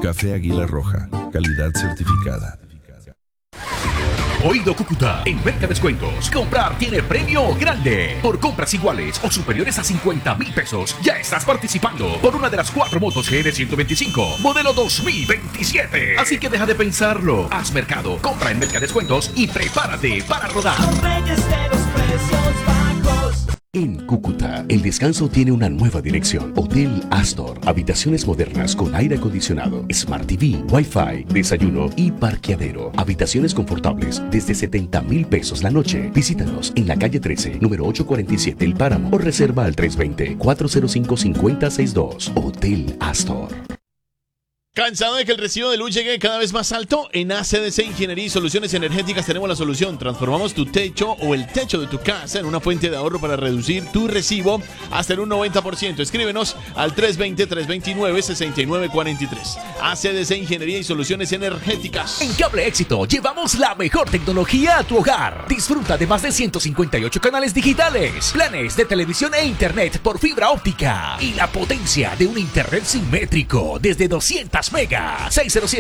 Café Águila Roja, calidad certificada. Oído Cúcuta, en Mercadescuentos, comprar tiene premio grande. Por compras iguales o superiores a 50,000 pesos, ya estás participando por una de las 4 motos GR125, modelo 2027. Así que deja de pensarlo, haz mercado, compra en Mercadescuentos y prepárate para rodar. En Cúcuta, el descanso tiene una nueva dirección. Hotel Astor. Habitaciones modernas con aire acondicionado, Smart TV, Wi-Fi, desayuno y parqueadero. Habitaciones confortables desde 70,000 pesos la noche. Visítanos en la calle 13, número 847 El Páramo o reserva al 320-405-5062. Hotel Astor. ¿Cansado de que el recibo de luz llegue cada vez más alto? En ACDC Ingeniería y Soluciones Energéticas tenemos la solución. Transformamos tu techo o el techo de tu casa en una fuente de ahorro para reducir tu recibo hasta en un 90%. Escríbenos al 320-329-6943. ACDC Ingeniería y Soluciones Energéticas. En Cable Éxito llevamos la mejor tecnología a tu hogar. Disfruta de más de 158 canales digitales, planes de televisión e internet por fibra óptica y la potencia de un internet simétrico desde 200 megas.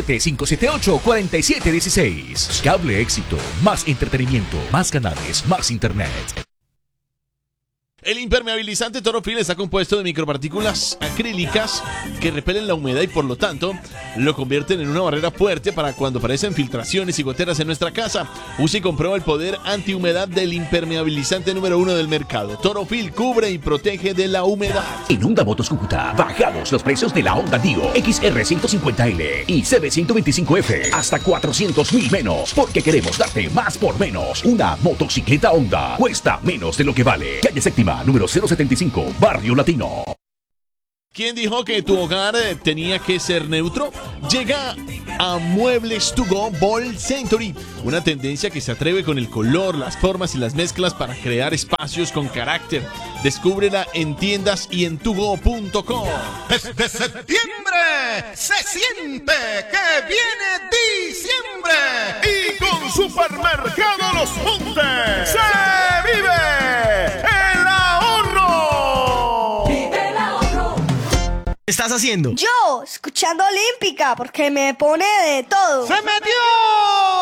607-578-4716. Cable Éxito. Más entretenimiento, más canales, más internet. El impermeabilizante Torofil está compuesto de micropartículas acrílicas que repelen la humedad y por lo tanto lo convierten en una barrera fuerte para cuando aparecen filtraciones y goteras en nuestra casa. Usa y comprueba el poder antihumedad del impermeabilizante número 1 del mercado. Torofil cubre y protege de la humedad. En Honda Motos Cúcuta bajamos los precios de la Honda Dio XR150L y CB125F hasta 400,000 menos, porque queremos darte más por menos. Una motocicleta Honda cuesta menos de lo que vale. Calle Séptima, número 075, Barrio Latino. ¿Quién dijo que tu hogar tenía que ser neutro? Llega a Muebles To Go Ball Century, una tendencia que se atreve con el color, las formas y las mezclas para crear espacios con carácter. Descúbrela en tiendas y en tugo.com. Desde septiembre se siente que viene diciembre y con Supermercado Los Montes se vive el ahorro. ¡Vive el ahorro! ¿Qué estás haciendo? Yo, escuchando Olímpica, porque me pone de todo. ¡Se metió!